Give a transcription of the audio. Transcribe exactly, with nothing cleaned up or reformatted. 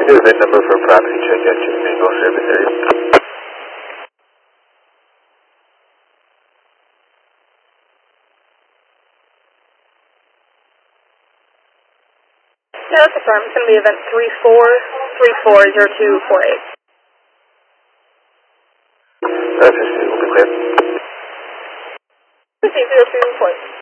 do the VIN number for property check at your Mango service area. Yeah, that's confirmed. It's going to be event three four three four zero two four eight. That's just, we'll be clear. Proceed zero two four eight.